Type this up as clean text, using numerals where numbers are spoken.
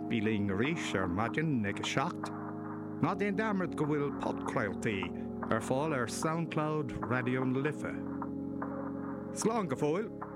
bíling ríis maidin ag seacht, ná déon damart go bhfuil podcrailtaí fáil SoundCloud Radio na Lifa. Slán go fóil.